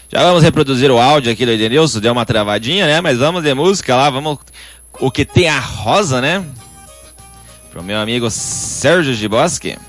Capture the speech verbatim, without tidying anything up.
Já vamos reproduzir o áudio aqui do Edenilson, deu uma travadinha, né? Mas vamos de música lá, vamos... O que tem a rosa, né? Pro meu amigo Sérgio Giboschi.